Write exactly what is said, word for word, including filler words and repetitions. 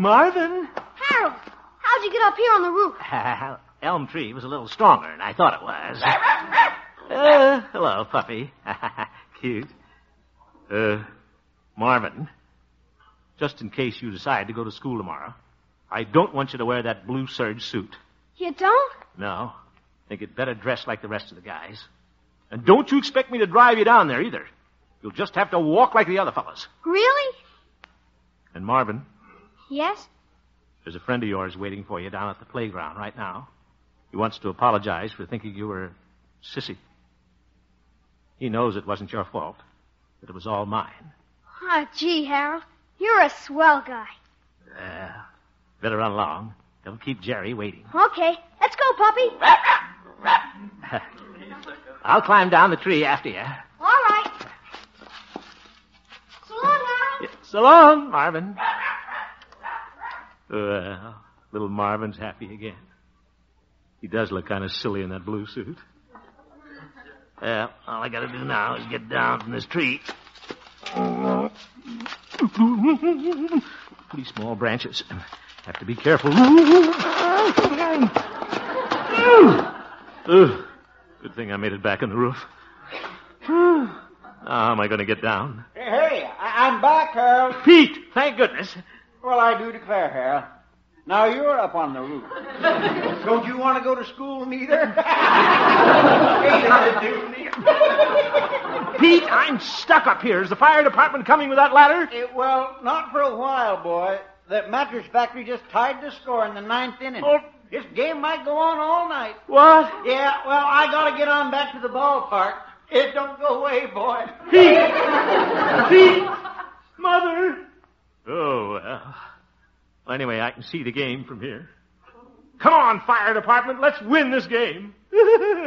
Marvin? Harold, how'd you get up here on the roof? Uh, Elm Tree was a little stronger than I thought it was. uh, hello, puppy. Cute. Uh, Marvin, just in case you decide to go to school tomorrow, I don't want you to wear that blue serge suit. You don't? No. I think you'd better dress like the rest of the guys. And don't you expect me to drive you down there either. You'll just have to walk like the other fellas. Really? And Marvin? Yes? There's a friend of yours waiting for you down at the playground right now. He wants to apologize for thinking you were sissy. He knows it wasn't your fault, that it was all mine. Oh, gee, Harold, you're a swell guy. Uh, better run along. Don't keep Jerry waiting. Okay, let's go, puppy. I'll climb down the tree after you. All right. So long, Harold. Yeah, so long, Marvin. Well, little Marvin's happy again. He does look kind of silly in that blue suit. Well, all I gotta do now is get down from this tree. Pretty small branches. Have to be careful. Ugh. Good thing I made it back on the roof. How am I going to get down? Hey, hey, I- I'm back, Harold. Pete, thank goodness. Well, I do declare, Harold. Now you're up on the roof. Don't you want to go to school neither? Pete, I'm stuck up here. Is the fire department coming with that ladder? Eh, well, not for a while, boy. That mattress factory just tied the score in the ninth inning. Oh. This game might go on all night. What? Yeah, well, I gotta get on back to the ballpark. It don't go away, boy. Pete! Pete! Mother! Oh, well. Well, anyway, I can see the game from here. Come on, fire department. Let's win this game.